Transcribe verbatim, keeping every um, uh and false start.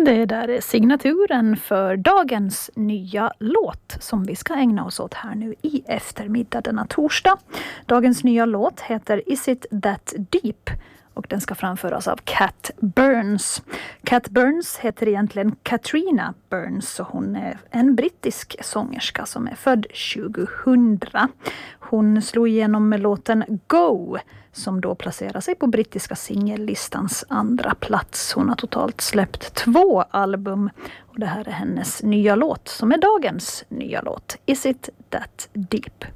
Det där är signaturen för dagens nya låt som vi ska ägna oss åt här nu i eftermiddag denna torsdag. Dagens nya låt heter Is It That Deep? Och den ska framföras av Cat Burns. Cat Burns heter egentligen Katrina Burns och hon är en brittisk sångerska som är född tjugohundra. Hon slog igenom med låten Go som då placerar sig på brittiska singellistans andra plats. Hon har totalt släppt två album och det här är hennes nya låt som är dagens nya låt. Is It That Deep?